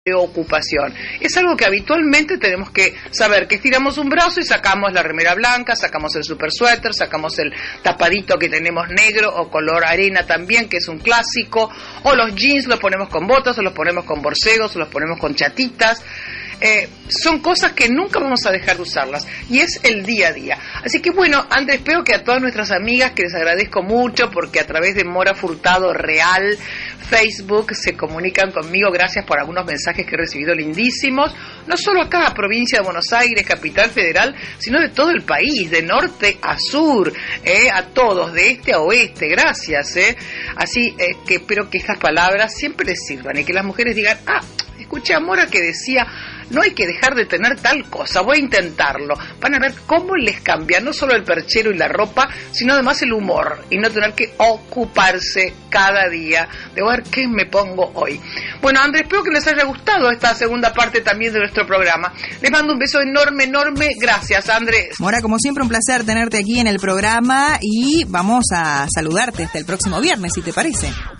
ocupación. Es algo que habitualmente tenemos que saber, que estiramos un brazo y sacamos la remera blanca, sacamos el super suéter, sacamos el tapadito que tenemos negro o color arena también, que es un clásico, o los jeans los ponemos con botas, o los ponemos con borcegos, o los ponemos con chatitas. Son cosas que nunca vamos a dejar de usarlas y es el día a día. Así que bueno, André, espero que a todas nuestras amigas, que les agradezco mucho porque a través de Mora Furtado Real Facebook se comunican conmigo, gracias por algunos mensajes que he recibido lindísimos, no solo acá, provincia de Buenos Aires, capital federal, sino de todo el país, de norte a sur, a todos, de este a oeste, gracias. Así que espero que estas palabras siempre les sirvan y que las mujeres digan, escuché a Mora que decía, no hay que dejar de tener tal cosa, voy a intentarlo. Van a ver cómo les cambia no solo el perchero y la ropa, sino además el humor y no tener que ocuparse cada día de ver qué me pongo hoy. Bueno, Andrés, espero que les haya gustado esta segunda parte también de nuestro programa. Les mando un beso enorme, enorme. Gracias, Andrés. Mora, como siempre, un placer tenerte aquí en el programa y vamos a saludarte hasta el próximo viernes, si te parece.